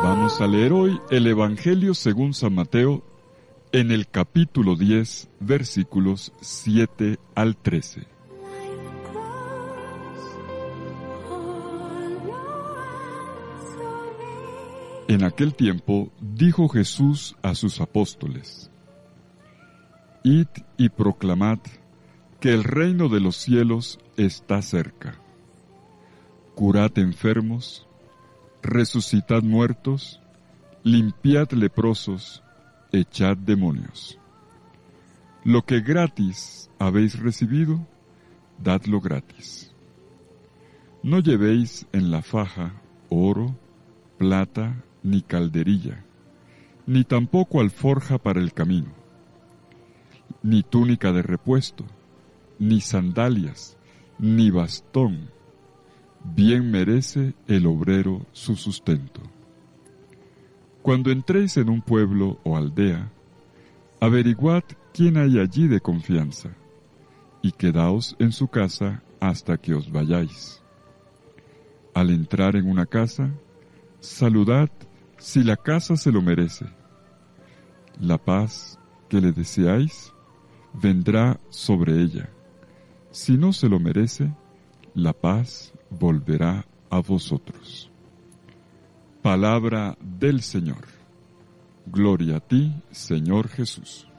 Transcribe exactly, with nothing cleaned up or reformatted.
Vamos a leer hoy el Evangelio según San Mateo en el capítulo diez, versículos siete al trece. En aquel tiempo dijo Jesús a sus apóstoles: Id y proclamad que el reino de los cielos está cerca. Curad enfermos, resucitad muertos, limpiad leprosos, echad demonios. Lo que gratis habéis recibido, dadlo gratis. No llevéis en la faja oro, plata, ni calderilla, ni tampoco alforja para el camino, ni túnica de repuesto, ni sandalias, ni bastón. Bien merece el obrero su sustento. Cuando entréis en un pueblo o aldea, averiguad quién hay allí de confianza, y quedaos en su casa hasta que os vayáis. Al entrar en una casa, saludad si la casa se lo merece. La paz que le deseáis vendrá sobre ella. Si no se lo merece, la paz volverá a vosotros. Palabra del Señor. Gloria a ti, Señor Jesús.